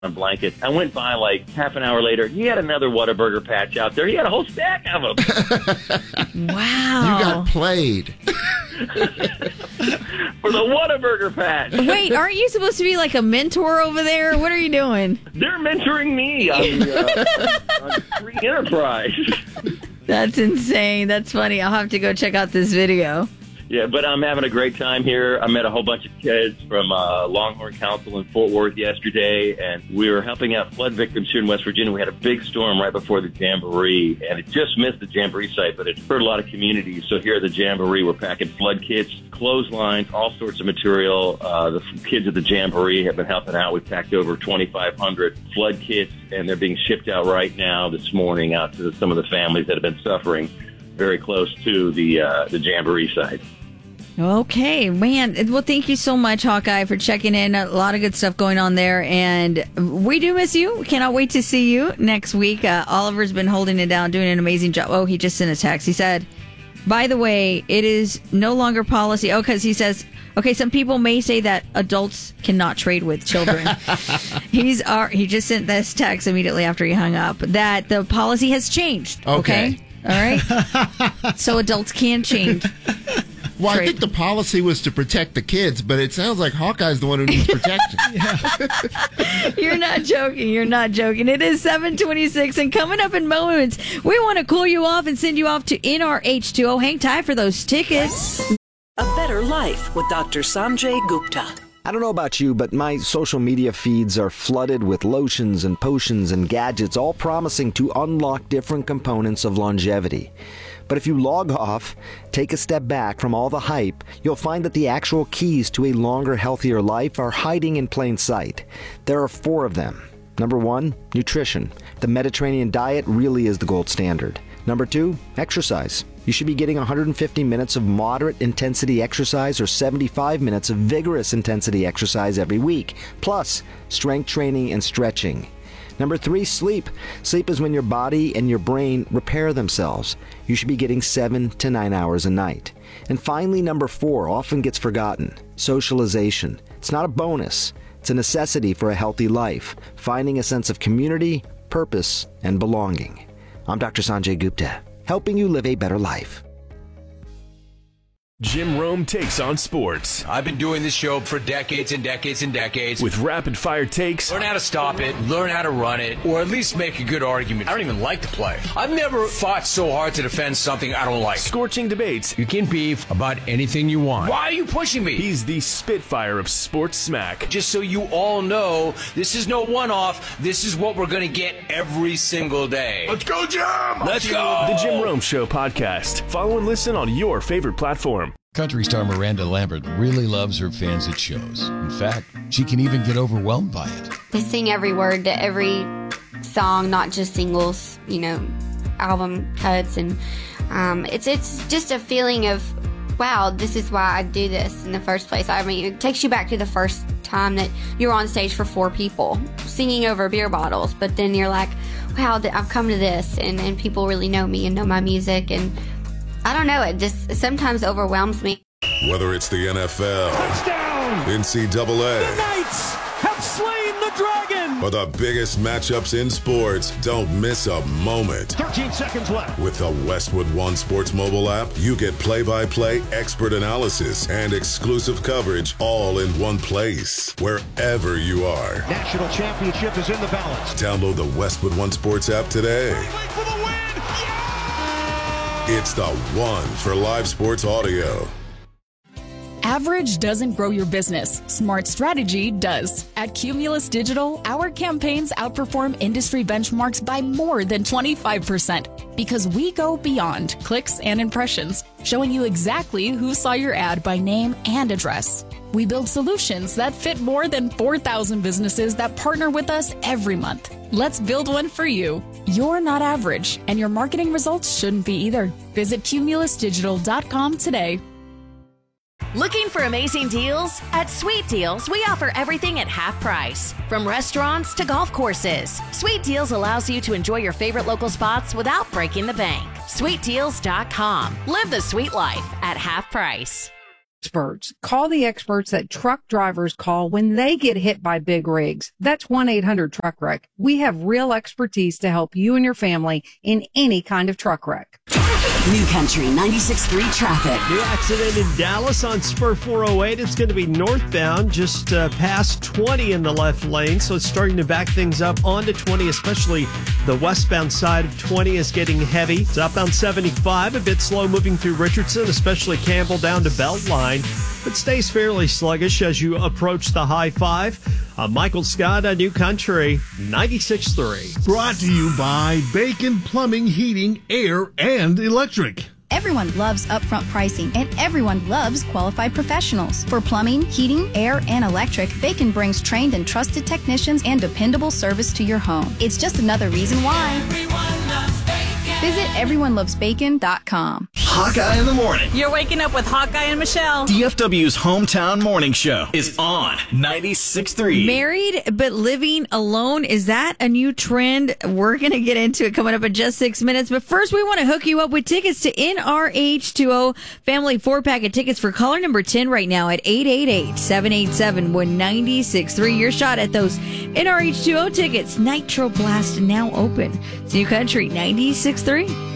a blanket. I went by like half an hour later. He had another Whataburger patch out there. He had a whole stack of them. Wow. You got played. For the Whataburger patch. Wait, aren't you supposed to be like a mentor over there? What are you doing? They're mentoring me on Free Enterprise. That's insane. That's funny. I'll have to go check out this video. Yeah, but I'm having a great time here. I met a whole bunch of kids from Longhorn Council in Fort Worth yesterday, and we were helping out flood victims here in West Virginia. We had a big storm right before the Jamboree, and it just missed the Jamboree site, but it hurt a lot of communities. So here at the Jamboree, we're packing flood kits, clotheslines, all sorts of material. The kids at the Jamboree have been helping out. We've packed over 2,500 flood kits, and they're being shipped out right now this morning out to some of the families that have been suffering very close to the Jamboree site. Okay, man. Well, thank you so much, Hawkeye, for checking in. A lot of good stuff going on there. And we do miss you. We cannot wait to see you next week. Oliver's been holding it down, doing an amazing job. Oh, he just sent a text. He said, by the way, it is no longer policy. Oh, because he says, okay, some people may say that adults cannot trade with children. He just sent this text immediately after he hung up that the policy has changed. Okay. All right. So adults can change. Well, I think the policy was to protect the kids, but it sounds like Hawkeye's the one who needs protection. You're not joking. You're not joking. It is 7:26, and coming up in moments, we want to cool you off and send you off to NRH2O. Hang tight for those tickets. A Better Life with Dr. Sanjay Gupta. I don't know about you, but my social media feeds are flooded with lotions and potions and gadgets, all promising to unlock different components of longevity. But if you log off, take a step back from all the hype, you'll find that the actual keys to a longer, healthier life are hiding in plain sight. There are 4 of them. Number 1, nutrition. The Mediterranean diet really is the gold standard. Number 2, exercise. You should be getting 150 minutes of moderate intensity exercise or 75 minutes of vigorous intensity exercise every week, plus strength training and stretching. Number 3, sleep. Sleep is when your body and your brain repair themselves. You should be getting 7 to 9 hours a night. And finally, number 4 often gets forgotten. Socialization. It's not a bonus. It's a necessity for a healthy life. Finding a sense of community, purpose, and belonging. I'm Dr. Sanjay Gupta, helping you live a better life. Jim Rome takes on sports. I've been doing this show for decades and decades and decades. With rapid-fire takes. Learn how to stop it, learn how to run it, or at least make a good argument. I don't even like to play. I've never fought so hard to defend something I don't like. Scorching debates. You can beef about anything you want. Why are you pushing me? He's the Spitfire of sports smack. Just so you all know, this is no one-off. This is what we're going to get every single day. Let's go, Jim! Let's go! The Jim Rome Show podcast. Follow and listen on your favorite platform. Country star Miranda Lambert really loves her fans at shows. In fact, she can even get overwhelmed by it. They sing every word to every song, not just singles, album cuts. And it's just a feeling of, wow, this is why I do this in the first place. I mean, it takes you back to the first time that you're on stage for 4 people singing over beer bottles. But then you're like, wow, I've come to this, and people really know me and know my music. And I don't know, it just sometimes overwhelms me. Whether it's the NFL, touchdown, NCAA, the Knights have slain the dragon, or the biggest matchups in sports, don't miss a moment. 13 seconds left. With the Westwood One Sports mobile app, you get play-by-play expert analysis and exclusive coverage all in one place, wherever you are. National championship is in the balance. Download the Westwood One Sports app today. For the win! Yeah! It's the one for live sports audio. Average doesn't grow your business. Smart strategy does. At Cumulus Digital, our campaigns outperform industry benchmarks by more than 25% because we go beyond clicks and impressions, showing you exactly who saw your ad by name and address. We build solutions that fit more than 4,000 businesses that partner with us every month. Let's build one for you. You're not average, and your marketing results shouldn't be either. Visit cumulusdigital.com today. Looking for amazing deals? At Sweet Deals, we offer everything at half price. From restaurants to golf courses, Sweet Deals allows you to enjoy your favorite local spots without breaking the bank. SweetDeals.com. Live the sweet life at half price. experts. Call the experts that truck drivers call when they get hit by big rigs. That's 1-800-TRUCK-WRECK. We have real expertise to help you and your family in any kind of truck wreck. New Country 96.3 traffic. New accident in Dallas on Spur 408. It's going to be northbound, just past 20 in the left lane. So it's starting to back things up onto 20, especially the westbound side of 20 is getting heavy. It's outbound 75, a bit slow moving through Richardson, especially Campbell down to Beltline. But stays fairly sluggish as you approach the high five. Michael Scott, New Country 96.3. Brought to you by Bacon Plumbing, Heating, Air, and Electric. Everyone loves upfront pricing, and everyone loves qualified professionals. For plumbing, heating, air, and electric, Bacon brings trained and trusted technicians and dependable service to your home. It's just another reason why. Everyone loves Bacon. Visit everyonelovesbacon.com. Hawkeye in the morning. You're waking up with Hawkeye and Michelle. DFW's hometown morning show is on 96.3. Married but living alone, is that a new trend? We're going to get into it coming up in just 6 minutes. But first, we want to hook you up with tickets to NRH2O Family 4-pack of tickets for caller number 10 right now at 888-787-1963. Your shot at those NRH2O tickets. Nitro Blast now open. It's New Country 96.3.